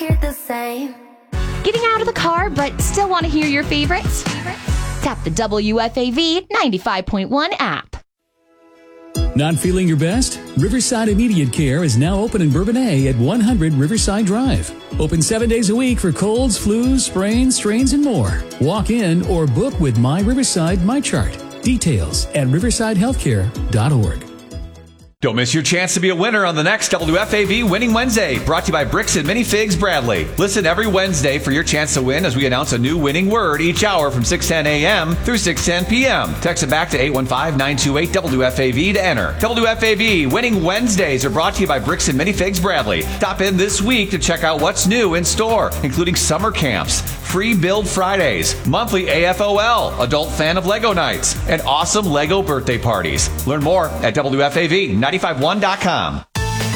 hear the same. Getting out of the car but still want to hear your favorites? Tap the WFAV 95.1 app. Not feeling your best? Riverside Immediate Care is now open in Bourbonnais at 100 Riverside Drive. Open 7 days a week for colds, flus, sprains, strains, and more. Walk in or book with My Riverside MyChart. Details at riversidehealthcare.org. Don't miss your chance to be a winner on the next WFAV Winning Wednesday, brought to you by Bricks and Minifigs Bradley. Listen every Wednesday for your chance to win as we announce a new winning word each hour from 6:10 a.m. through 6:10 p.m. Text it back to 815-928-WFAV to enter. WFAV Winning Wednesdays are brought to you by Bricks and Minifigs Bradley. Stop in this week to check out what's new in store, including summer camps, free build Fridays, monthly AFOL, adult fan of Lego nights, and awesome Lego birthday parties. Learn more at WFAV951.com.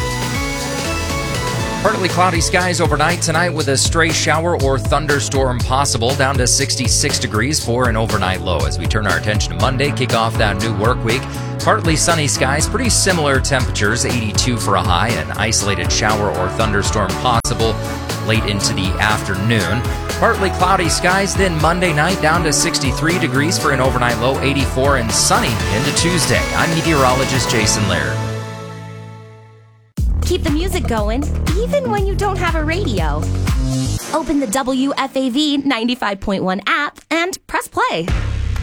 Partly cloudy skies overnight tonight with a stray shower or thunderstorm possible, down to 66 degrees for an overnight low. As we turn our attention to Monday, kick off that new work week. Partly sunny skies, pretty similar temperatures, 82 for a high, an isolated shower or thunderstorm possible late into the afternoon. Partly cloudy skies, then Monday night down to 63 degrees for an overnight low, 84 and sunny into Tuesday. I'm meteorologist Jason Laird. Keep the music going, even when you don't have a radio. Open the WFAV 95.1 app and press play.